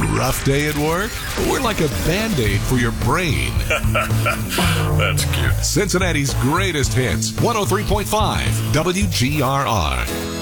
Rough day at work? We're like a Band-Aid for your brain. That's cute. Cincinnati's greatest hits, 103.5 WGRR.